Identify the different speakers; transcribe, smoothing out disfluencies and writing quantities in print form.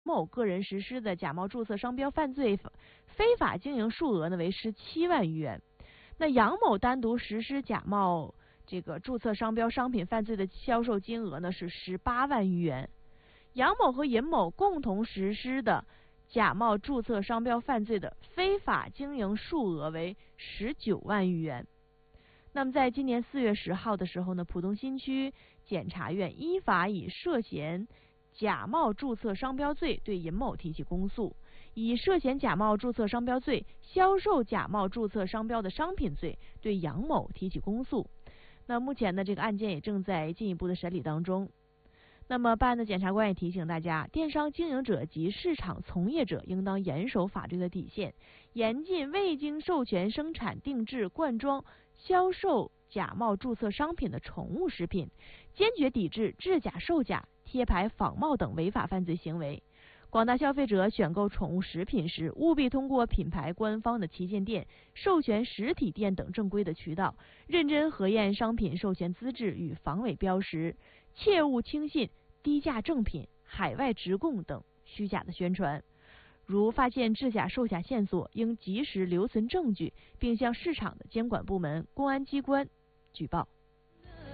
Speaker 1: 某个人实施的假冒注册商标犯罪非法经营数额呢为17万余元。那杨某单独实施假冒这个注册商标商品犯罪的销售金额呢是18万余元。杨某和尹某共同实施的假冒注册商标犯罪的非法经营数额为19万余元。那么在今年4月10号的时候呢，浦东新区检察院依法以涉嫌假冒注册商标罪对尹某提起公诉，以涉嫌假冒注册商标罪、销售假冒注册商标的商品罪对杨某提起公诉。那目前呢，这个案件也正在进一步的审理当中。那么办案的检察官也提醒大家，电商经营者及市场从业者应当严守法律的底线，严禁未经授权生产、定制、灌装、销售假冒注册商品的宠物食品，坚决抵制制假、售假、贴牌仿冒等违法犯罪行为。广大消费者选购宠物食品时，务必通过品牌官方的旗舰店、授权实体店等正规的渠道，认真核验商品授权资质与防伪标识，切勿轻信低价正品、海外直供等虚假的宣传。如发现制假售假线索，应及时留存证据，并向市场的监管部门、公安机关举报。